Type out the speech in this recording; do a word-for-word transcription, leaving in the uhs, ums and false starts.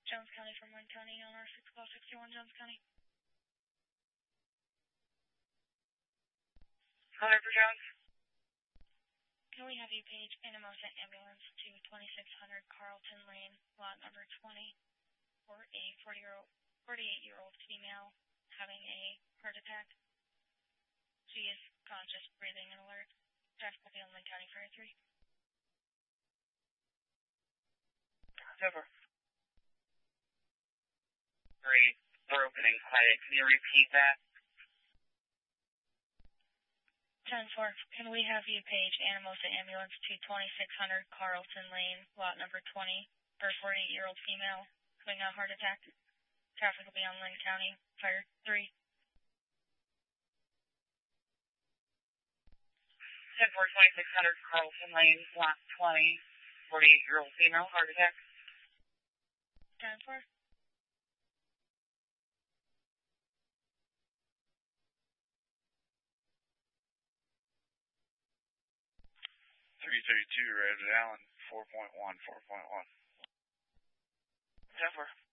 Jones County from Lynn County on our six call sixty-one Jones County. Hunter for Jones. Can we have you page Anamosa ambulance to twenty-six hundred Carlton Lane, lot number twenty, for a forty-eight-year-old female having a heart attack. She is conscious, breathing, and alert. Traffic will be on Lynn County Fire three. Over. Three, broken and quiet. Can you repeat that? ten four, can we have you page Anamosa ambulance to twenty-six hundred Carlton Lane, lot number twenty, for a forty-eight-year-old female having a heart attack. Traffic will be on Lynn County Fire three. ten four, twenty-six hundred Carlton Lane, lot twenty, forty-eight-year-old female, heart attack. ten four. three thirty-two, Rabbit Allen, four point one, four point one. ten four.